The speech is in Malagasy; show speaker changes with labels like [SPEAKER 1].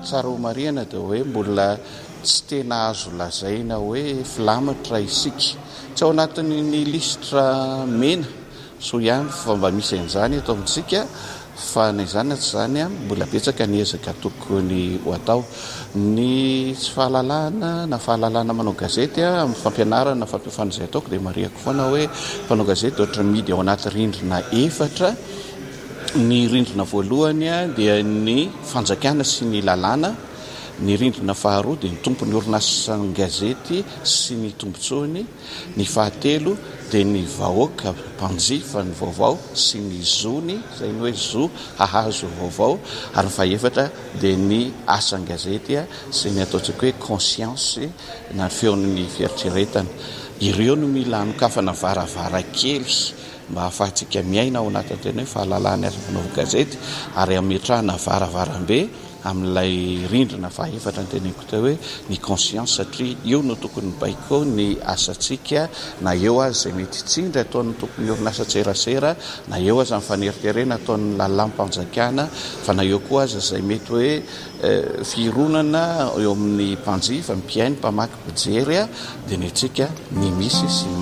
[SPEAKER 1] tsara ho mariana dia hoe mbola tsy tena azo lazaina hoe filamatra isika tsy ao anatin'ny listra mena so ihany fa mba misy an'izany atao amintsika fa ny izany tsy zany a mbola betsaka ny ezaka tokony ho atao ny tsy fahalalana na fahalalana manao gazety amin'ny fampianarana fampiofana izay ataoko dia mariako foana hoe mpanao gazety ohatra midy ao anaty rindrina efatra ny rindrina voalohany a dia ny fanjakana sy ny lalàna ny rindrina faharoa dia ny tompony orinasa gazety sy ny tombotsony ny fahatelo dia ny vahoaka mpanjifa ny vaovao sy ny zony izay ny hoe zo hahazo vaovao ary ny fahaefatra dia ny asan-gazety sy ny ataontsika hoe conscience na feon'ny fieritreretana ireo no mila anokafana varavarakely mba hahafahantsika miaina ao anatin'ny tena hoe fahalalany azy fanaova gazety ary ametrahana varavarambe amin'ilay rindrina fahaefatra ny teneniko teo hoe ny conscience satria eo no tokony baiko ny asantsika na eo azy izay mety tsindry ataon'ny tokony orinasa tserasera na eo azy amin'ny faneriterena ataon'ny lalampanjakana fa na eo koa azy izay mety hoe fironana eo amin'ny mpanjifa mpiainy mpamaky pijery dia ny antsika ny misy sy